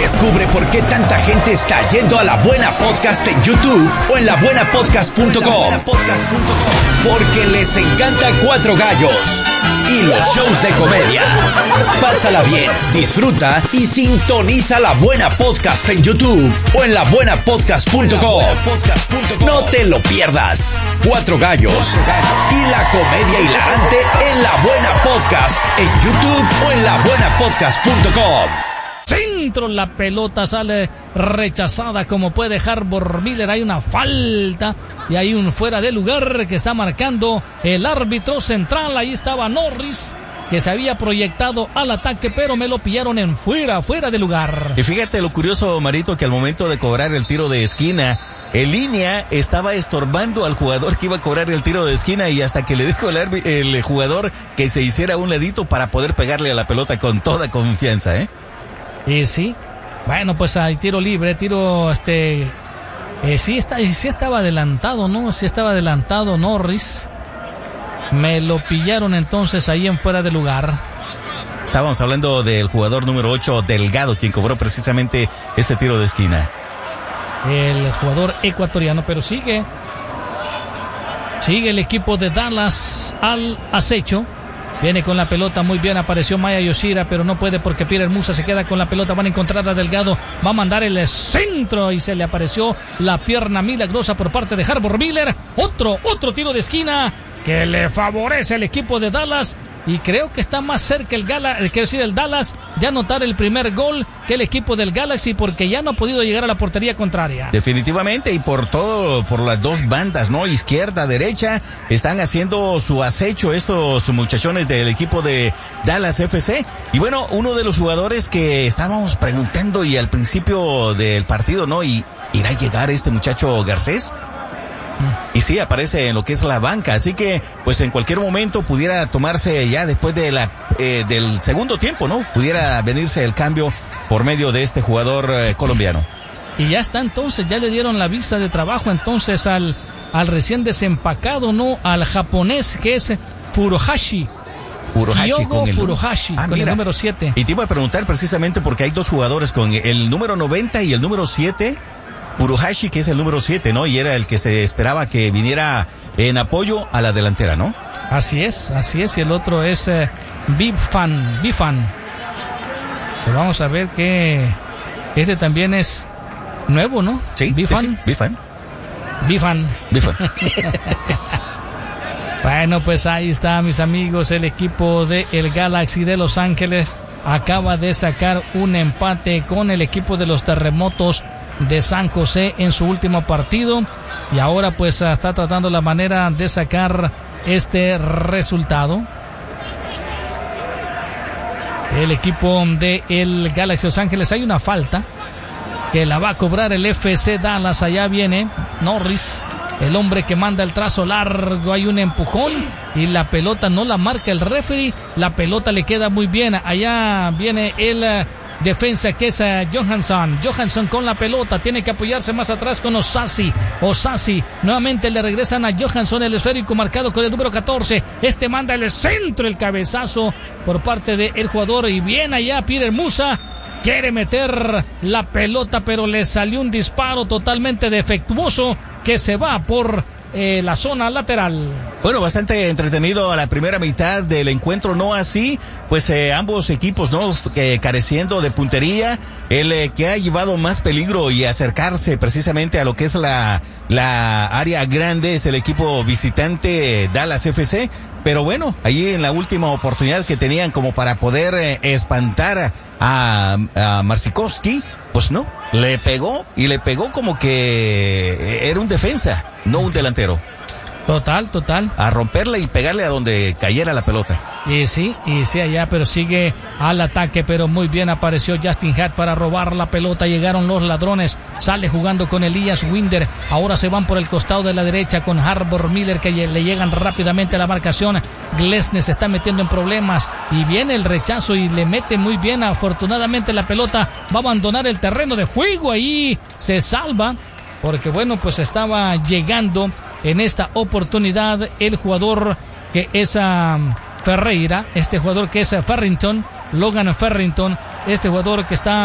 Descubre por qué tanta gente está yendo a La Buena Podcast en YouTube o en labuenapodcast.com. Porque les encanta Cuatro Gallos y los shows de comedia. Pásala bien, disfruta y sintoniza La Buena Podcast en YouTube o en labuenapodcast.com. No te lo pierdas. Cuatro Gallos y la comedia hilarante en La Buena Podcast en YouTube o en labuenapodcast.com. Centro, la pelota sale rechazada como puede Harbor Miller. Hay una falta y hay un fuera de lugar que está marcando el árbitro central. Ahí estaba Norris, que se había proyectado al ataque, pero me lo pillaron en fuera de lugar. Y fíjate lo curioso, Marito, que al momento de cobrar el tiro de esquina, en línea estaba estorbando al jugador que iba a cobrar el tiro de esquina, y hasta que le dijo el jugador que se hiciera a un ladito para poder pegarle a la pelota con toda confianza, ¿eh? Y sí, bueno, pues hay tiro libre, sí estaba adelantado, ¿no? Sí estaba adelantado Norris. Me lo pillaron entonces ahí en fuera de lugar. Estábamos hablando del jugador número 8, Delgado, quien cobró precisamente ese tiro de esquina. El jugador ecuatoriano, pero sigue el equipo de Dallas al acecho. Viene con la pelota, muy bien, apareció Maya Yoshida, pero no puede porque Peter Musa se queda con la pelota. Van a encontrar a Delgado, va a mandar el centro y se le apareció la pierna milagrosa por parte de Harbor Miller. Otro tiro de esquina que le favorece al equipo de Dallas, y creo que está más cerca el Dallas de anotar el primer gol que el equipo del Galaxy, porque ya no ha podido llegar a la portería contraria. Definitivamente, y por las dos bandas, ¿no? Izquierda, derecha, están haciendo su acecho estos muchachones del equipo de Dallas FC. Y bueno, uno de los jugadores que estábamos preguntando y al principio del partido, ¿no? ¿Y irá a llegar este muchacho Garcés? Y sí, aparece en lo que es la banca, así que pues en cualquier momento pudiera tomarse ya después de del segundo tiempo, ¿no? Pudiera venirse el cambio por medio de este jugador colombiano. Y ya está, entonces, ya le dieron la visa de trabajo entonces al recién desempacado, ¿no? Al japonés que es Furuhashi. Yogo Furuhashi, con el número 7. Y te iba a preguntar precisamente porque hay dos jugadores con el número 90 y el número 7. Furuhashi, que es el número 7, ¿no? Y era el que se esperaba que viniera en apoyo a la delantera, ¿no? Así es, y el otro es Bifan. Pero vamos a ver que este también es nuevo, ¿no? Sí, Bifan. Bifan. Bueno, pues ahí está, mis amigos, el equipo de el Galaxy de Los Ángeles acaba de sacar un empate con el equipo de los Terremotos de San José en su último partido, y ahora pues está tratando la manera de sacar este resultado. El equipo de el Galaxy Los Ángeles, hay una falta que la va a cobrar el FC Dallas. Allá viene Norris, el hombre que manda el trazo largo. Hay un empujón y la pelota no la marca el referee, la pelota le queda muy bien. Allá viene el defensa que es Johansson con la pelota, tiene que apoyarse más atrás con Osasi, nuevamente le regresan a Johansson el esférico marcado con el número 14, manda el centro, el cabezazo por parte del jugador, y bien allá Peter Musa, quiere meter la pelota pero le salió un disparo totalmente defectuoso que se va por la zona lateral. Bueno, bastante entretenido a la primera mitad del encuentro, no así, pues ambos equipos, ¿no? Careciendo de puntería. El que ha llevado más peligro y acercarse precisamente a lo que es la área grande es el equipo visitante Dallas FC. Pero bueno, allí en la última oportunidad que tenían como para poder espantar a Marsikowski, pues no, le pegó como que era un defensa, no un delantero. Total. A romperle y pegarle a donde cayera la pelota. Y sí allá, pero sigue al ataque, pero muy bien apareció Justin Hatt para robar la pelota. Llegaron los ladrones, sale jugando con Elias Winder. Ahora se van por el costado de la derecha con Harbor Miller, que le llegan rápidamente a la marcación. Glesnes se está metiendo en problemas y viene el rechazo y le mete muy bien. Afortunadamente la pelota va a abandonar el terreno de juego. Ahí se salva porque bueno, pues estaba llegando en esta oportunidad el jugador que es Ferreira, este jugador que es Ferrington, Logan Ferrington, este jugador que está